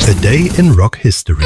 A Day in Rock History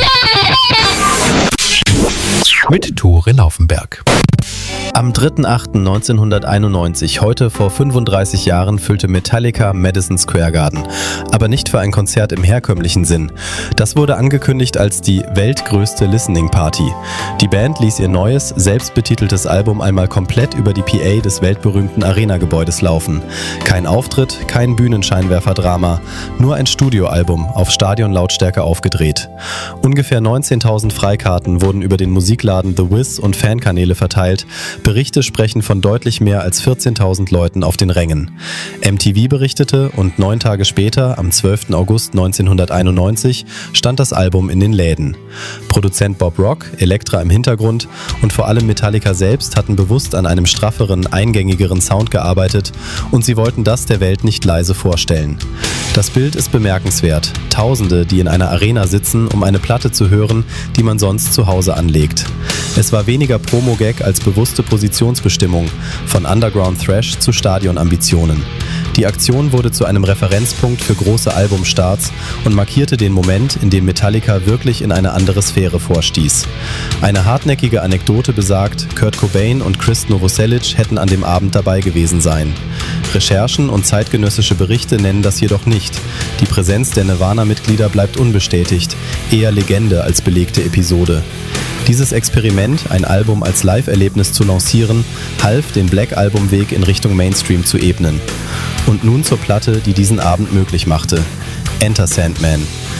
mit Tore Laufenberg. Am 3.8.1991, heute vor 35 Jahren, füllte Metallica Madison Square Garden. Aber nicht für ein Konzert im herkömmlichen Sinn. Das wurde angekündigt als die weltgrößte Listening Party. Die Band ließ ihr neues, selbstbetiteltes Album einmal komplett über die PA des weltberühmten Arena-Gebäudes laufen. Kein Auftritt, kein Bühnenscheinwerferdrama, nur ein Studioalbum, auf Stadionlautstärke aufgedreht. Ungefähr 19.000 Freikarten wurden über den Musikladen The Wiz und Fankanäle verteilt. Berichte sprechen von deutlich mehr als 14.000 Leuten auf den Rängen. MTV berichtete und 9 Tage später, am 12. August 1991, stand das Album in den Läden. Produzent Bob Rock, Elektra im Hintergrund und vor allem Metallica selbst hatten bewusst an einem strafferen, eingängigeren Sound gearbeitet und sie wollten das der Welt nicht leise vorstellen. Das Bild ist bemerkenswert. Tausende, die in einer Arena sitzen, um eine Platte zu hören, die man sonst zu Hause anlegt. Es war weniger Promo-Gag als bewusste Positionsbestimmung, von Underground-Thrash zu Stadionambitionen. Die Aktion wurde zu einem Referenzpunkt für große Albumstarts und markierte den Moment, in dem Metallica wirklich in eine andere Sphäre vorstieß. Eine hartnäckige Anekdote besagt, Kurt Cobain und Chris Novoselic hätten an dem Abend dabei gewesen sein. Recherchen und zeitgenössische Berichte nennen das jedoch nicht. Die Präsenz der Nirvana-Mitglieder bleibt unbestätigt, eher Legende als belegte Episode. Dieses Experiment, ein Album als Live-Erlebnis zu lancieren, half, den Black-Album-Weg in Richtung Mainstream zu ebnen. Und nun zur Platte, die diesen Abend möglich machte. Enter Sandman.